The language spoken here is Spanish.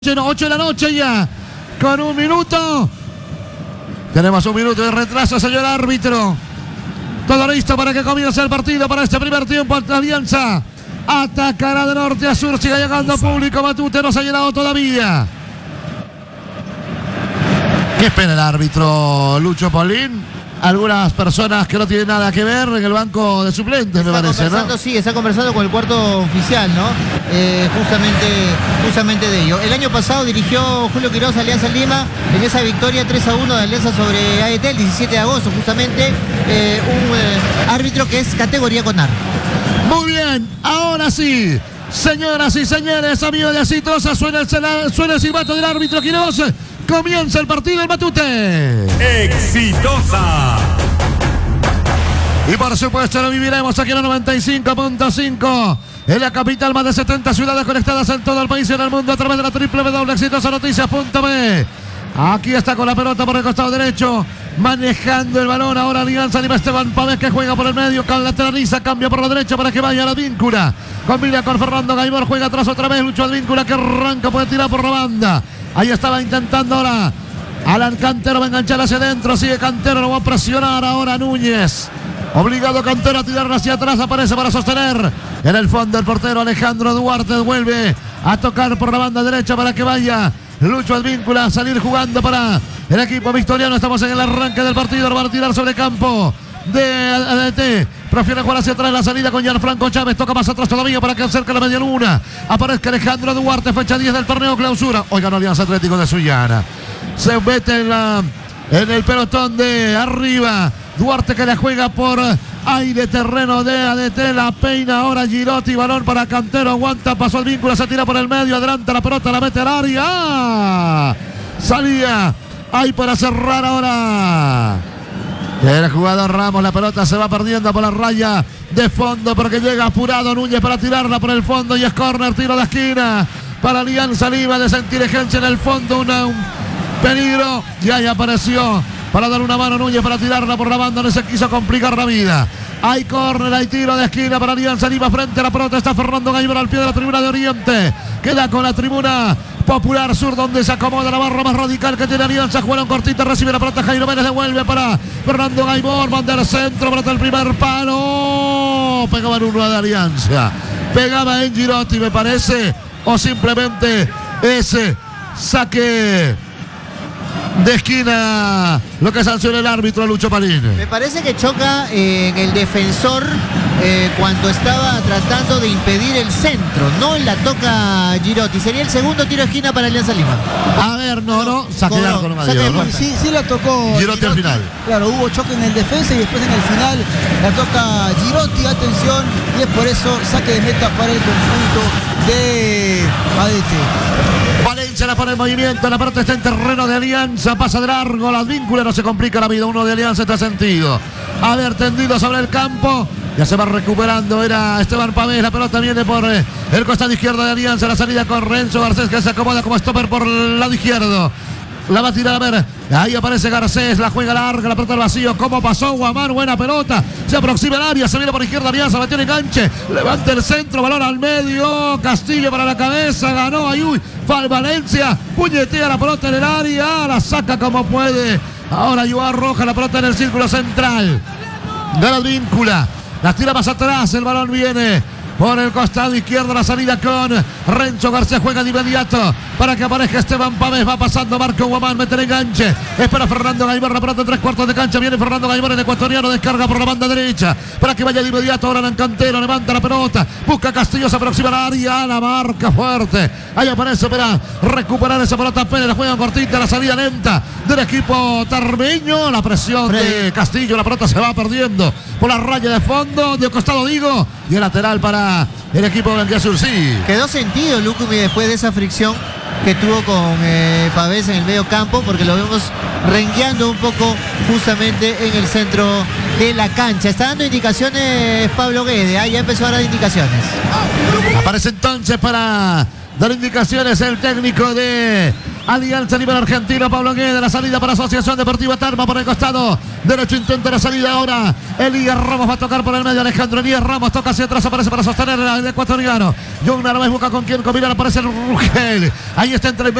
8 de la noche ya, con un minuto. Tenemos un minuto de retraso, señor árbitro. Todo listo para que comience el partido para este primer tiempo. Alianza atacará de norte a sur, sigue llegando público. Matute no se ha llenado todavía. ¿Qué espera el árbitro Lucho Paulín? Algunas personas que no tienen nada que ver en el banco de suplentes, me parece, ¿no? Sí, está conversando con el cuarto oficial, ¿no? Justamente de ello. El año pasado dirigió Julio Quiroz a Alianza Lima en esa victoria 3-1 de Alianza sobre AET el 17 de agosto, justamente. Un árbitro que es categoría CONAR. Muy bien, ahora sí. Señoras y señores, amigos de Exitosa, suena el silbato del árbitro Quiroz. Comienza el partido, el Matute. Exitosa. Y por supuesto lo viviremos aquí en la 95.5. En la capital, más de 70 ciudades conectadas en todo el país y en el mundo a través de la www.exitosanoticias.be. Aquí está con la pelota por el costado derecho, manejando el balón ahora Alianza Lima. Esteban Pavés, que juega por el medio, lateraliza, cambia por la derecha para que vaya a la Advíncula. Combina con Fernando Gaibor, juega atrás otra vez, Lucho Advíncula, que arranca, puede tirar por la banda. Ahí estaba intentando ahora Alan Cantero, va a enganchar hacia adentro, sigue Cantero, lo va a presionar ahora Núñez. Obligado Cantero a tirar hacia atrás, aparece para sostener. En el fondo el portero Alejandro Duarte vuelve a tocar por la banda derecha para que vaya Lucho Advíncula a salir jugando para el equipo victoriano. Estamos en el arranque del partido, lo van a tirar sobre campo de ADT. Prefiere jugar hacia atrás, la salida con Gianfranco Chávez. Toca más atrás todavía para que acerque la media luna. Aparezca Alejandro Duarte, fecha 10 del torneo clausura. Hoy ganó Alianza Atlético de Sullana. Se mete en el pelotón de arriba. Duarte, que le juega por aire, terreno de ADT. La peina ahora Girotti, balón para Cantero. Aguanta, pasó el vínculo, se tira por el medio. Adelanta la pelota, la mete al área. Salía ahí para cerrar ahora el jugador Ramos. La pelota se va perdiendo por la raya de fondo porque llega apurado Núñez para tirarla por el fondo y es córner, tiro de esquina para Alianza Lima. Desinteligencia en el fondo, un peligro, y ahí apareció para dar una mano Núñez para tirarla por la banda. No se quiso complicar la vida. Hay córner, hay tiro de esquina para Alianza Lima. Frente a la pelota está Fernando Gaibor al pie de la tribuna de Oriente. Queda con la tribuna Popular Sur, donde se acomoda la barra más radical que tiene Alianza. Juega un cortito, recibe la pelota Jairo Vélez, devuelve para Fernando Gaibor, manda al centro, pelota el primer palo. Pegaba en uno de Alianza, pegaba en Girotti, me parece, o simplemente ese saque de esquina lo que sanciona el árbitro Lucho Palín. Me parece que choca en el defensor cuando estaba tratando de impedir el centro. No la toca Girotti. Sería el segundo tiro de esquina para Alianza Lima. A ver, no, saque de arco nomás, ¿no? Sí la tocó Girotti al final. Claro, hubo choque en el defensa y después en el final la toca Girotti, atención, y es por eso saque de meta para el conjunto de ADT. Valencia la pone en movimiento, la pelota está en terreno de Alianza, pasa de largo, la Advíncula, no se complica la vida, uno de Alianza está sentido. A ver, tendido sobre el campo, ya se va recuperando, era Esteban Pavés, la pelota viene por el costado izquierdo de Alianza, la salida con Renzo Garcés, que se acomoda como stopper por el lado izquierdo. La va a tirar, a ver, ahí aparece Garcés, la juega larga, la pelota al vacío. ¿Cómo pasó Guamán? Buena pelota, se aproxima el área, se viene por izquierda Alianza, metió el enganche, levanta el centro, balón al medio, Castillo para la cabeza, ganó Ayuy, Valencia, puñetea la pelota en el área, la saca como puede. Ahora Joao Rojas, la pelota en el círculo central. Gana Advíncula, la tira más atrás, el balón viene por el costado izquierdo, la salida con Renzo García, juega de inmediato para que aparezca Esteban Pavés, va pasando Marco Guamán, mete el enganche, espera Fernando Gaibor, la pelota en 3/4 de cancha, viene Fernando Gaibor, el ecuatoriano, descarga por la banda derecha para que vaya de inmediato ahora en Cantero, levanta la pelota, busca Castillo, se aproxima al área, la marca fuerte, ahí aparece para recuperar esa pelota. Pérez, la juega cortita, la salida lenta del equipo tarmeño, la presión de Castillo, la pelota se va perdiendo por la raya de fondo, de costado digo, y el lateral para el equipo blanquiazul. Sí, quedó sentido Lucumi después de esa fricción que tuvo con Pavés en el medio campo, porque lo vemos rengueando un poco justamente en el centro de la cancha. Está dando indicaciones Pablo Guede, ya empezó a dar indicaciones. Aparece entonces para dar indicaciones el técnico de Alianza a nivel argentino, Pablo Guede. La salida para Asociación Deportiva Tarma por el costado derecho, intenta la salida ahora. Elías Ramos va a tocar por el medio. Alejandro Elías Ramos toca hacia atrás, aparece para sostener el ecuatoriano. John Narváez busca con quien combinar, aparece el Rugel. Ahí está entre